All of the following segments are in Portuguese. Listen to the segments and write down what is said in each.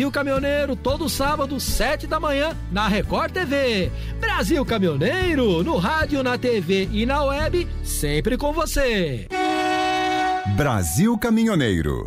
Brasil Caminhoneiro, todo sábado, 7 da manhã, na Record TV. Brasil Caminhoneiro, no rádio, na TV e na web, sempre com você. Brasil Caminhoneiro.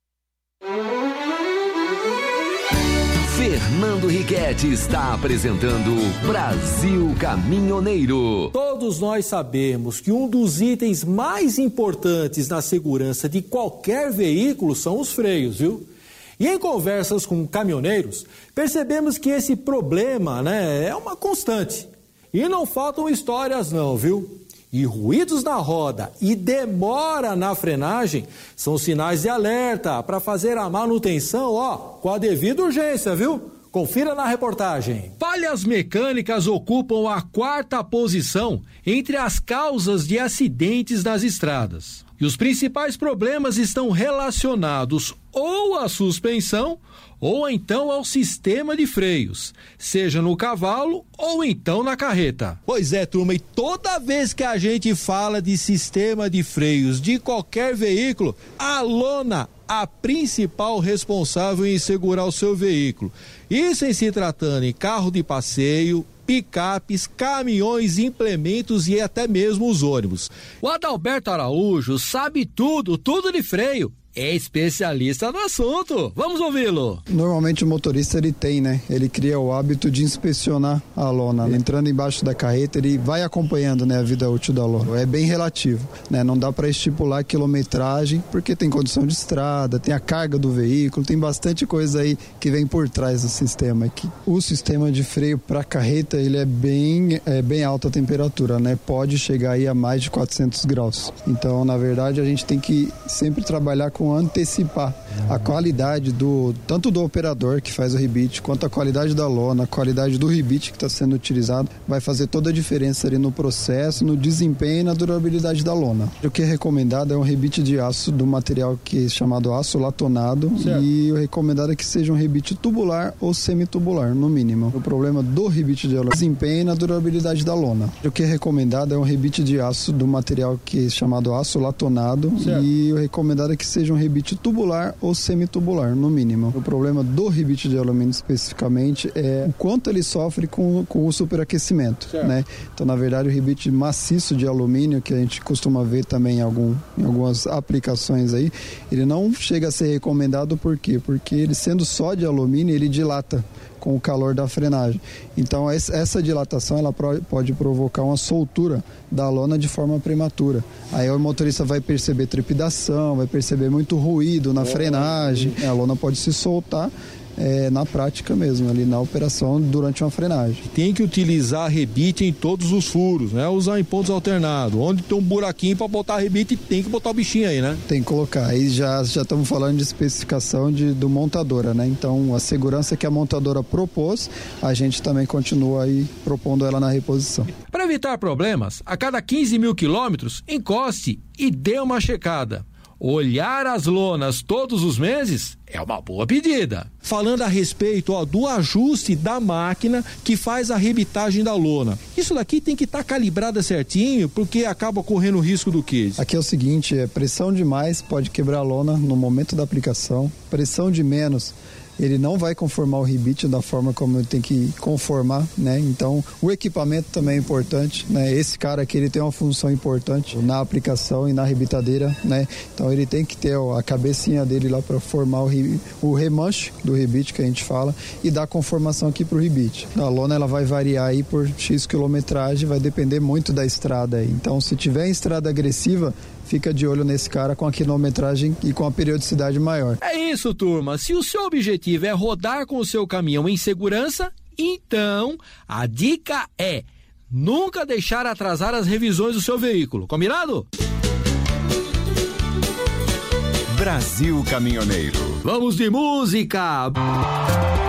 Fernando Riquetti está apresentando Brasil Caminhoneiro. Todos nós sabemos que um dos itens mais importantes na segurança de qualquer veículo são os freios, viu? E em conversas com caminhoneiros, percebemos que esse problema, é uma constante. E não faltam histórias não, viu? E ruídos na roda e demora na frenagem são sinais de alerta para fazer a manutenção, com a devida urgência, viu? Confira na reportagem. Falhas mecânicas ocupam a 4ª posição entre as causas de acidentes nas estradas. E os principais problemas estão relacionados ou à suspensão ou então ao sistema de freios, seja no cavalo ou então na carreta. Pois é, turma, e toda vez que a gente fala de sistema de freios de qualquer veículo, a lona, a principal responsável em segurar o seu veículo. Isso em se tratando em carro de passeio, picapes, caminhões, implementos e até mesmo os ônibus. O Adalberto Araújo sabe tudo de freio. É especialista no assunto. Vamos ouvi-lo. Normalmente o motorista ele cria o hábito de inspecionar a lona. Entrando embaixo da carreta, ele vai acompanhando, a vida útil da lona. É bem relativo, Não dá para estipular quilometragem, porque tem condição de estrada, tem a carga do veículo, tem bastante coisa aí que vem por trás do sistema aqui. O sistema de freio para carreta, ele é bem alta a temperatura, Pode chegar aí a mais de 400 graus. Então, na verdade, a gente tem que sempre trabalhar com antecipar a qualidade tanto do operador que faz o rebite, quanto a qualidade da lona, a qualidade do rebite que está sendo utilizado, vai fazer toda a diferença ali no processo, no desempenho e na durabilidade da lona. O que é recomendado é um rebite de aço do material que é chamado aço latonado, certo. E o recomendado é que seja um rebite tubular ou semitubular, no mínimo. O problema do rebite de lona, desempenho e na durabilidade da lona. O que é recomendado é um rebite de aço do material que é chamado aço latonado, certo. E o recomendado é que seja um rebite tubular ou semitubular, no mínimo. O problema do rebite de alumínio especificamente é o quanto ele sofre com o superaquecimento, Então, na verdade, o rebite maciço de alumínio, que a gente costuma ver também em algumas aplicações aí, ele não chega a ser recomendado, por quê? Porque ele sendo só de alumínio, ele dilata com o calor da frenagem. Então, essa dilatação ela pode provocar uma soltura da lona de forma prematura. Aí o motorista vai perceber trepidação, vai perceber muito ruído na frenagem, a lona pode se soltar na prática mesmo, ali na operação durante uma frenagem. Tem que utilizar rebite em todos os furos, usar em pontos alternados. Onde tem um buraquinho para botar rebite, tem que botar o bichinho aí, Tem que colocar. Aí já estamos falando de especificação do montadora, Então, a segurança que a montadora propôs, a gente também continua aí propondo ela na reposição. Para evitar problemas, a cada 15 mil quilômetros, encoste e dê uma checada. Olhar as lonas todos os meses é uma boa pedida. Falando a respeito do ajuste da máquina que faz a rebitagem da lona. Isso daqui tem que estar calibrada certinho, porque acaba correndo o risco do quê? Aqui é o seguinte, pressão demais pode quebrar a lona no momento da aplicação, pressão de menos, ele não vai conformar o rebite da forma como ele tem que conformar, Então, o equipamento também é importante, Esse cara aqui, ele tem uma função importante na aplicação e na rebitadeira, Então, ele tem que ter a cabecinha dele lá para formar o remanche do rebite que a gente fala e dar conformação aqui pro rebite. A lona, ela vai variar aí por X quilometragem, vai depender muito da estrada aí. Então, se tiver em estrada agressiva, fica de olho nesse cara com a quilometragem e com a periodicidade maior. É isso, turma. Se o seu objetivo é rodar com o seu caminhão em segurança, então a dica é nunca deixar atrasar as revisões do seu veículo. Combinado? Brasil Caminhoneiro. Vamos de música!